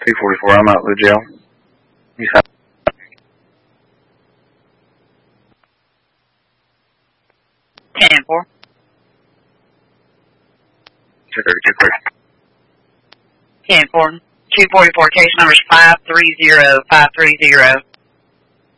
244, I'm out of the jail. You have 10-4. 232, clear. 10-4. 244, case numbers 530530.